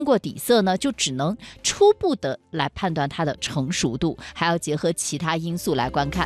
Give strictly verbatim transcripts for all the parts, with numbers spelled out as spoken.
过底色呢，就只能初步的来判断它的成熟度，还要结合其他因素来观看。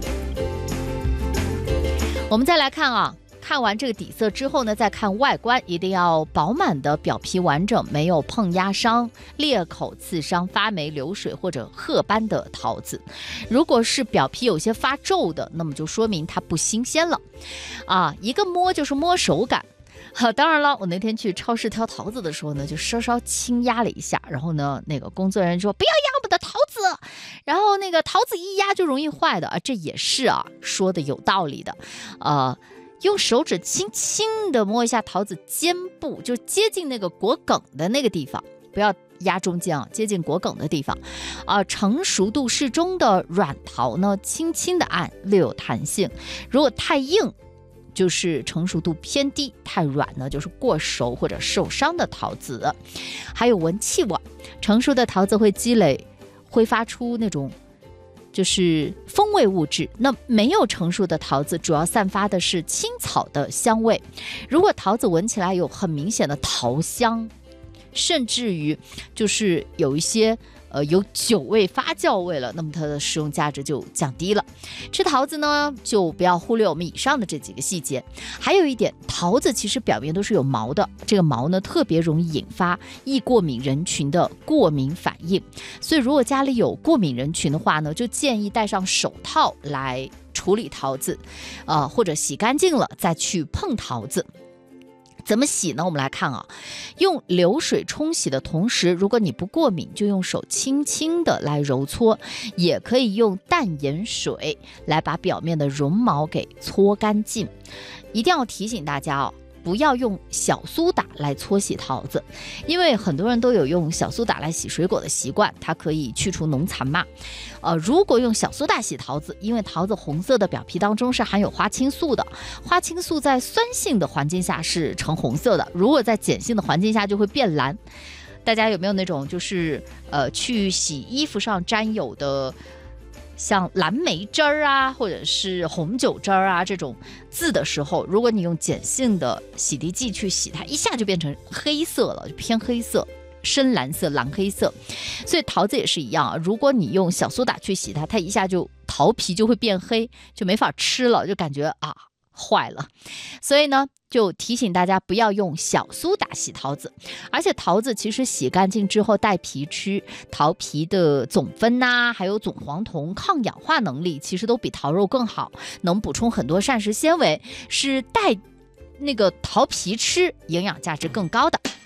我们再来看啊，看完这个底色之后呢，再看外观，一定要饱满的表皮完整，没有碰压伤、裂口、刺伤、发霉、流水或者褐斑的桃子。如果是表皮有些发皱的，那么就说明它不新鲜了啊。一个摸就是摸手感。好，当然了，我那天去超市挑桃子的时候呢，就稍稍轻压了一下，然后呢，那个工作人员说不要压我们的桃子，然后那个桃子一压就容易坏的啊，这也是啊，说的有道理的，呃。用手指轻轻地摸一下桃子尖部，就接近那个果梗的那个地方，不要压中间啊，接近果梗的地方。啊、呃，成熟度适中的软桃呢，轻轻的按，略有弹性。如果太硬，就是成熟度偏低；太软呢，就是过熟或者受伤的桃子。还有闻气味，成熟的桃子会积累，会发出那种。就是风味物质，那没有成熟的桃子主要散发的是青草的香味。如果桃子闻起来有很明显的桃香，甚至于就是有一些呃有酒味、发酵味了，那么它的食用价值就降低了。吃桃子呢，就不要忽略我们以上的这几个细节。还有一点，桃子其实表面都是有毛的，这个毛呢特别容易引发易过敏人群的过敏反应，所以如果家里有过敏人群的话呢，就建议戴上手套来处理桃子，呃，或者洗干净了再去碰桃子。怎么洗呢？我们来看啊，用流水冲洗的同时，如果你不过敏，就用手轻轻的来揉搓，也可以用淡盐水来把表面的绒毛给搓干净。一定要提醒大家哦，不要用小苏打来搓洗桃子，因为很多人都有用小苏打来洗水果的习惯，它可以去除农残嘛。呃，如果用小苏打洗桃子，因为桃子红色的表皮当中是含有花青素的，花青素在酸性的环境下是呈红色的，如果在碱性的环境下就会变蓝。大家有没有那种就是呃去洗衣服上沾有的像蓝莓汁儿啊，或者是红酒汁儿啊这种渍的时候，如果你用碱性的洗涤剂去洗它，一下就变成黑色了，就偏黑色。深蓝色、蓝黑色，所以桃子也是一样，如果你用小苏打去洗它，它一下就桃皮就会变黑，就没法吃了，就感觉啊坏了。所以呢，就提醒大家不要用小苏打洗桃子。而且桃子其实洗干净之后带皮吃，桃皮的总酚呐、啊，还有总黄酮抗氧化能力其实都比桃肉更好，能补充很多膳食纤维，是带那个桃皮吃营养价值更高的。